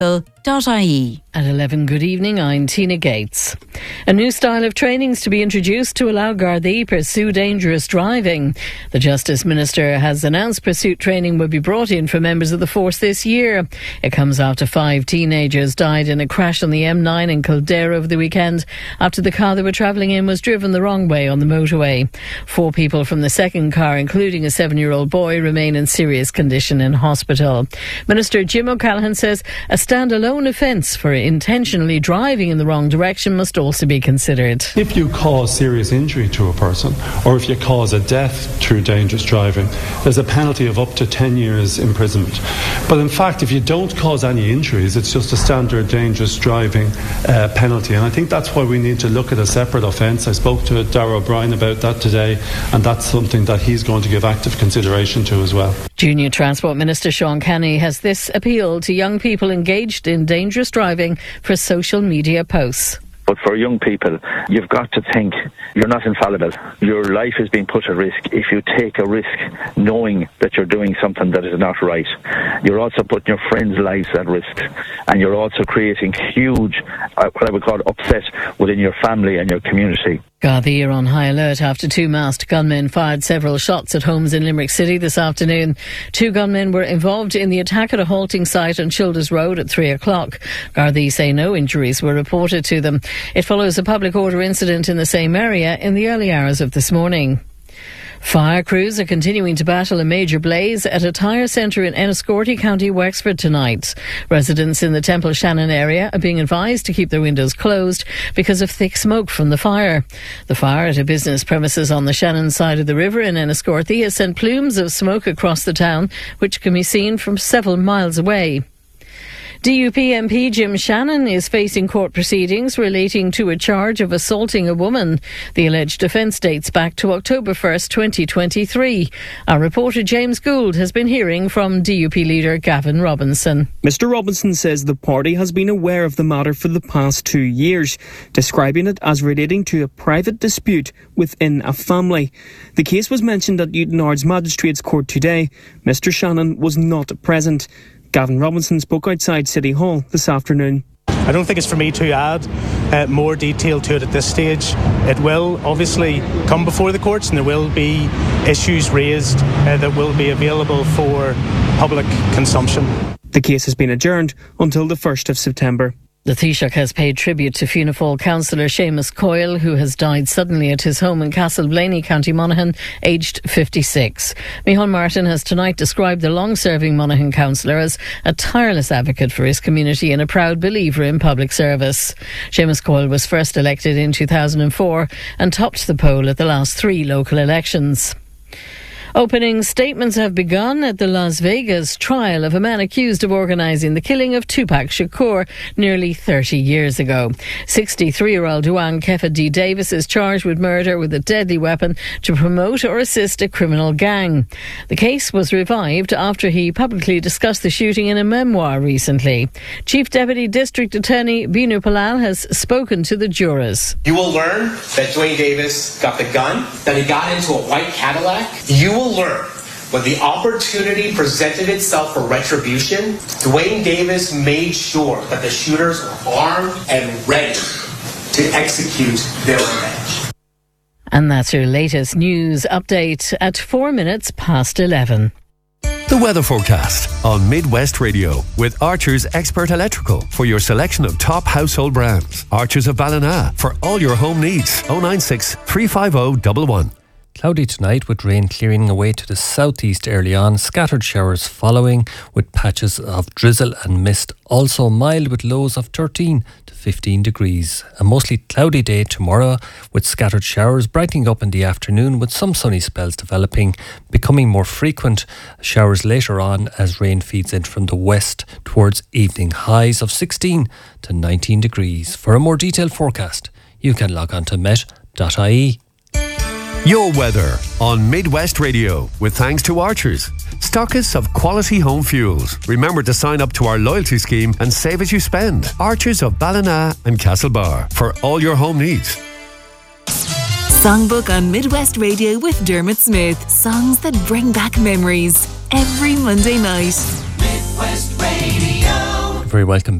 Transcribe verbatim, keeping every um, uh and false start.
dot I E. At eleven, good evening, I'm Tina Gates. A new style of training is to be introduced to allow Gardaí pursue dangerous driving. The Justice Minister has announced pursuit training will be brought in for members of the force this year. It comes after five teenagers died in a crash on the M nine in Kildare over the weekend after the car they were travelling in was driven the wrong way on the motorway. Four people from the second car, including a seven-year-old boy, remain in serious condition in hospital. Minister Jim O'Callaghan says a standalone offence for intentionally driving in the wrong direction must also be considered. If you cause serious injury to a person, or if you cause a death through dangerous driving, there's a penalty of up to ten years imprisonment. But in fact, if you don't cause any injuries, it's just a standard dangerous driving uh, penalty. And I think that's why we need to look at a separate offence. I spoke to Darragh O'Brien about that today, and that's something that he's going to give active consideration to as well. Junior Transport Minister Sean Kenny has this appeal to young people engaged in dangerous driving for social media posts. But for young people, you've got to think you're not infallible. Your life is being put at risk if you take a risk knowing that you're doing something that is not right. You're also putting your friends' lives at risk, and you're also creating huge, uh, what I would call upset within your family and your community. Gardaí are on high alert after two masked gunmen fired several shots at homes in Limerick City this afternoon. Two gunmen were involved in the attack at a halting site on Childers Road at three o'clock. Gardaí say no injuries were reported to them. It follows a public order incident in the same area in the early hours of this morning. Fire crews are continuing to battle a major blaze at a tyre centre in Enniscorthy, County Wexford tonight. Residents in the Temple Shannon area are being advised to keep their windows closed because of thick smoke from the fire. The fire at a business premises on the Shannon side of the river in Enniscorthy has sent plumes of smoke across the town, which can be seen from several miles away. D U P M P Jim Shannon is facing court proceedings relating to a charge of assaulting a woman. The alleged offence dates back to October first, twenty twenty-three. Our reporter James Gould has been hearing from D U P leader Gavin Robinson. Mister Robinson says the party has been aware of the matter for the past two years, describing it as relating to a private dispute within a family. The case was mentioned at Newtownards Magistrates Court today. Mister Shannon was not present. Gavin Robinson spoke outside City Hall this afternoon. I don't think it's for me to add uh, more detail to it at this stage. It will obviously come before the courts, and there will be issues raised uh, that will be available for public consumption. The case has been adjourned until the first of September. The Taoiseach has paid tribute to Fianna Fáil councillor Seamus Coyle, who has died suddenly at his home in Castleblaney, County Monaghan, aged fifty-six. Micheál Martin has tonight described the long-serving Monaghan councillor as a tireless advocate for his community and a proud believer in public service. Seamus Coyle was first elected in two thousand four and topped the poll at the last three local elections. Opening statements have begun at the Las Vegas trial of a man accused of organising the killing of Tupac Shakur nearly thirty years ago. sixty-three-year-old Duane Kefa D. Davis is charged with murder with a deadly weapon to promote or assist a criminal gang. The case was revived after he publicly discussed the shooting in a memoir recently. Chief Deputy District Attorney Binu Palal has spoken to the jurors. You will learn that Duane Davis got the gun, that he got into a white Cadillac. You will learn when the opportunity presented itself for retribution, Duane Davis made sure that the shooters were armed and ready to execute their revenge. And that's your latest news update at four minutes past eleven. The weather forecast on Midwest Radio with Archer's Expert Electrical for your selection of top household brands. Archer's of Ballina for all your home needs. oh nine six, three five oh, one one. Cloudy tonight with rain clearing away to the southeast early on, scattered showers following with patches of drizzle and mist. Also mild with lows of thirteen to fifteen degrees. A mostly cloudy day tomorrow with scattered showers brightening up in the afternoon with some sunny spells developing, becoming more frequent showers later on as rain feeds in from the west towards evening. Highs of sixteen to nineteen degrees. For a more detailed forecast, you can log on to met dot I E. Your weather on Midwest Radio with thanks to Archers, stockists of quality home fuels. Remember to sign up to our loyalty scheme and save as you spend. Archers of Ballina and Castlebar for all your home needs. Songbook on Midwest Radio with Dermot Smith. Songs that bring back memories every Monday night. Midwest Radio. very welcome